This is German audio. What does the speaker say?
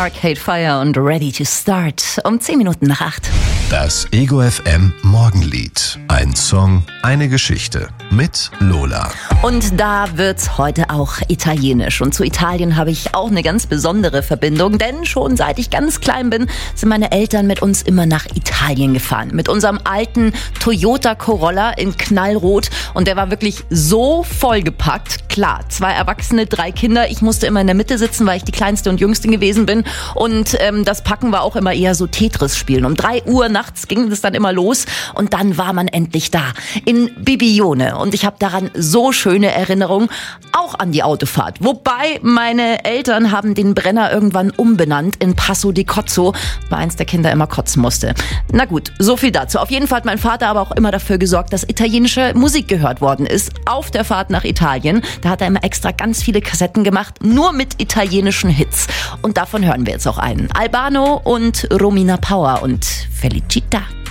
Arcade Fire und Ready to Start um 10 Minuten nach 8. Das Ego FM Morgenlied. Ein Song, eine Geschichte mit Lola. Und da wird's heute auch italienisch. Und zu Italien habe ich auch eine ganz besondere Verbindung, denn schon seit ich ganz klein bin, sind meine Eltern mit uns immer nach Italien gefahren. Mit unserem alten Toyota Corolla in Knallrot. Und der war wirklich so vollgepackt. Klar, 2 Erwachsene, 3 Kinder. Ich musste immer in der Mitte sitzen, weil ich die Kleinste und Jüngste gewesen bin. Und das Packen war auch immer eher so Tetris spielen. Um 3 Uhr nachts ging das dann immer los. Und dann war man endlich da. In Bibione. Und ich habe daran so schöne Erinnerungen. Auch an die Autofahrt. Wobei meine Eltern haben den Brenner irgendwann umbenannt in Passo di Cozzo, weil eins der Kinder immer kotzen musste. Na gut, so viel dazu. Auf jeden Fall hat mein Vater aber auch immer dafür gesorgt, dass italienische Musik gehört worden ist. Auf der Fahrt nach Italien. Da hat er immer extra ganz viele Kassetten gemacht, nur mit italienischen Hits. Und davon hören wir jetzt auch einen. Albano und Romina Power und Felicita.